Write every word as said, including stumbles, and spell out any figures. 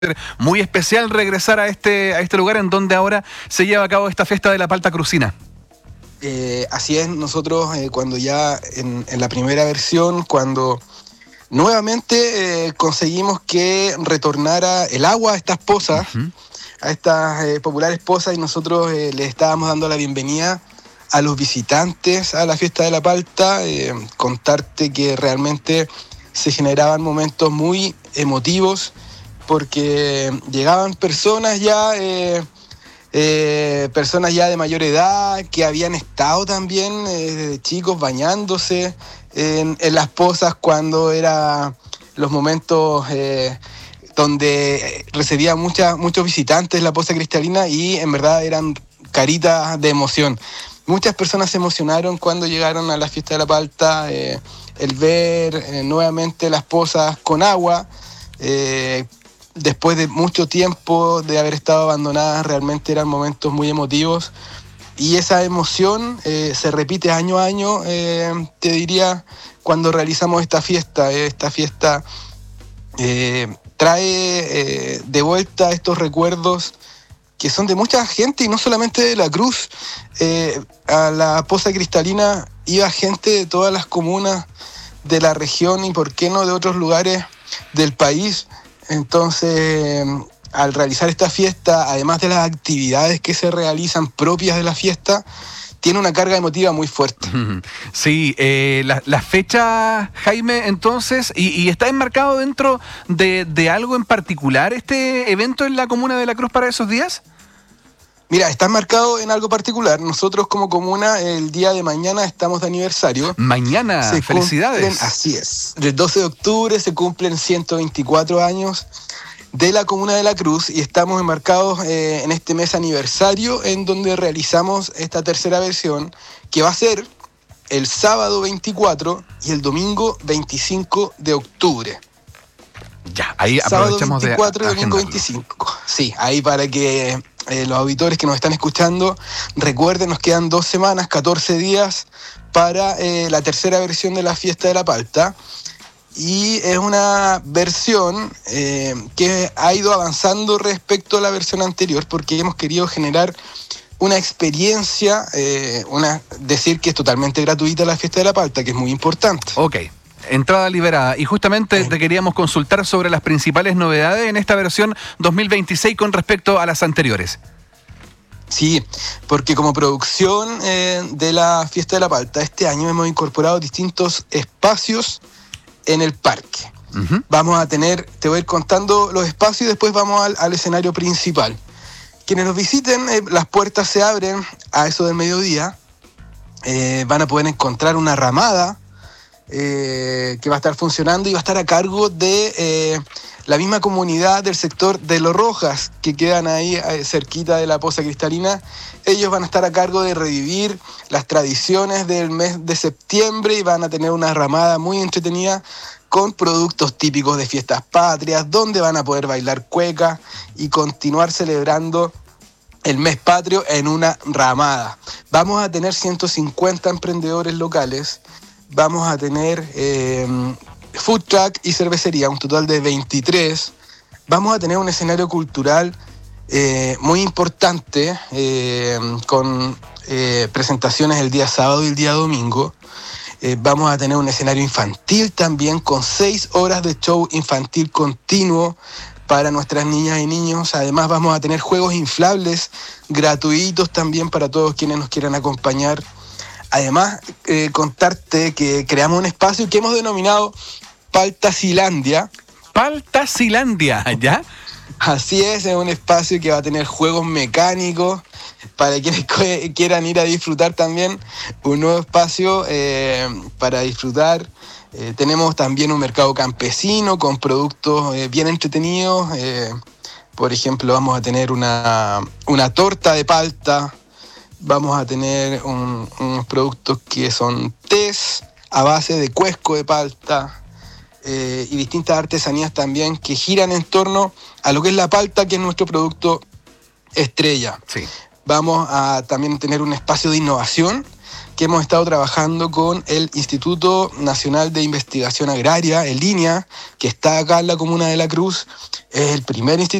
Muy especial regresar a este, a este lugar en donde ahora se lleva a cabo esta fiesta de la palta crucina. Eh, así es, nosotros eh, cuando ya en, en la primera versión, cuando nuevamente eh, conseguimos que retornara el agua a estas pozas, uh-huh. a estas eh, populares pozas, y nosotros eh, les estábamos dando la bienvenida a los visitantes a la fiesta de la palta, eh, contarte que realmente se generaban momentos muy emotivos, porque llegaban personas ya, eh, eh, personas ya de mayor edad, que habían estado también eh, chicos bañándose en, en las pozas cuando eran los momentos eh, donde recibía mucha, muchos visitantes la poza cristalina, y en verdad eran caritas de emoción. Muchas personas se emocionaron cuando llegaron a la fiesta de la palta, eh, el ver eh, nuevamente las pozas con agua, eh, después de mucho tiempo de haber estado abandonadas. Realmente eran momentos muy emotivos, y esa emoción eh, se repite año a año, eh, te diría, cuando realizamos esta fiesta. Esta fiesta eh, trae eh, de vuelta estos recuerdos que son de mucha gente, y no solamente de La Cruz. Eh, a la poza cristalina iba gente de todas las comunas de la región, y por qué no de otros lugares del país. Entonces, al realizar esta fiesta, además de las actividades que se realizan propias de la fiesta, tiene una carga emotiva muy fuerte. Sí, eh, la, la fecha, Jaime, entonces, y, y está enmarcado dentro de, de algo en particular este evento en la comuna de La Cruz para esos días. Mira, está enmarcado en algo particular. Nosotros como comuna el día de mañana estamos de aniversario. Mañana, se felicidades. Cumplen, así es. El doce de octubre se cumplen ciento veinticuatro años de la comuna de La Cruz, y estamos enmarcados eh, en este mes aniversario, en donde realizamos esta tercera versión, que va a ser el sábado veinticuatro y el domingo veinticinco de octubre. Ya, ahí aprovechamos de sábado veinticuatro y domingo veinticinco. Sí, ahí para que eh, los auditores que nos están escuchando recuerden, nos quedan dos semanas, catorce días para eh, la tercera versión de la fiesta de la palta. Y es una versión eh, que ha ido avanzando respecto a la versión anterior, porque hemos querido generar una experiencia, eh, una decir que es totalmente gratuita la fiesta de la palta, que es muy importante. Ok. Entrada liberada. Y justamente te queríamos consultar sobre las principales novedades en esta versión dos mil veintiséis con respecto a las anteriores. Sí, porque como producción eh, de la fiesta de la palta, este año hemos incorporado distintos espacios en el parque. Uh-huh. Vamos a tener, te voy a ir contando los espacios y después vamos al, al escenario principal. Quienes nos visiten, eh, las puertas se abren a eso del mediodía. Eh, van a poder encontrar una ramada Eh, que va a estar funcionando y va a estar a cargo de eh, la misma comunidad del sector de Los Rojas, que quedan ahí eh, cerquita de la poza cristalina. Ellos van a estar a cargo de revivir las tradiciones del mes de septiembre, y van a tener una ramada muy entretenida con productos típicos de fiestas patrias, donde van a poder bailar cueca y continuar celebrando el mes patrio en una ramada. Vamos a tener ciento cincuenta emprendedores locales. Vamos a tener eh, food truck y cervecería, un total de veintitrés. Vamos a tener un escenario cultural eh, muy importante, eh, con eh, presentaciones el día sábado y el día domingo. Eh, vamos a tener un escenario infantil también, con seis horas de show infantil continuo para nuestras niñas y niños. Además vamos a tener juegos inflables gratuitos también para todos quienes nos quieran acompañar. Además, eh, contarte que creamos un espacio que hemos denominado Paltacilandia. Paltacilandia, ¿ya? Así es, es un espacio que va a tener juegos mecánicos para quienes quieran ir a disfrutar también. Un nuevo espacio eh, para disfrutar. Eh, tenemos también un mercado campesino con productos eh, bien entretenidos. Eh, por ejemplo, vamos a tener una, una torta de palta. Vamos a tener un, unos productos que son tés a base de cuesco de palta, eh, y distintas artesanías también que giran en torno a lo que es la palta, que es nuestro producto estrella. Sí. Vamos a también tener un espacio de innovación que hemos estado trabajando con el Instituto Nacional de Investigación Agraria, el INIA, que está acá en la comuna de La Cruz. Es el primer instituto